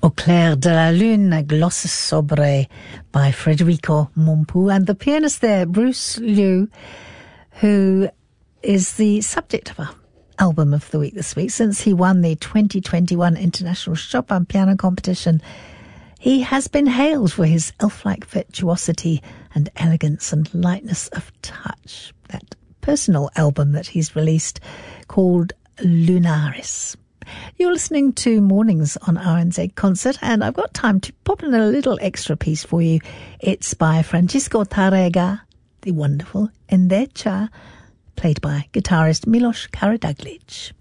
Au clair de la lune, Gloss sobre by Federico Mompu, and the pianist there, Bruce Liu, who is the subject of our album of the week this week. Since he won the 2021 International Chopin Piano Competition, he has been hailed for his elf-like virtuosity and elegance and lightness of touch. That personal album that he's released called Lunaris. You're listening to Mornings on RNZ Concert, and I've got time to pop in a little extra piece for you. It's by Francisco Tárrega, the wonderful Endecha, played by guitarist Milos Karaduglic.